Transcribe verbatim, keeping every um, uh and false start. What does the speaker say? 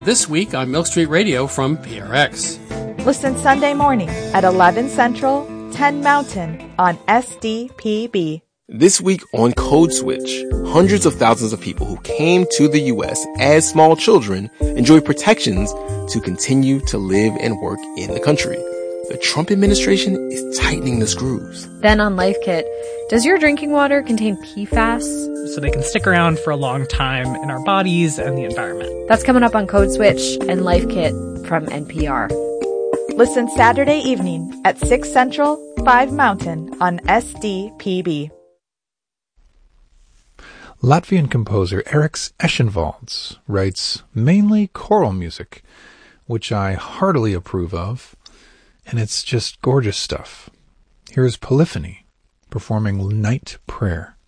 This week on Milk Street Radio from P R X. Listen Sunday morning at eleven Central, ten Mountain on S D P B. This week on Code Switch, hundreds of thousands of people who came to the U S as small children enjoy protections to continue to live and work in the country. The Trump administration is tightening the screws. Then on Life Kit, does your drinking water contain P FAS? So they can stick around for a long time in our bodies and the environment. That's coming up on Code Switch and Life Kit from N P R. Listen Saturday evening at six Central, five Mountain on S D P B. Latvian composer Eriks Eschenvalds writes mainly choral music, which I heartily approve of, and it's just gorgeous stuff. Here is Polyphony performing Night Prayer.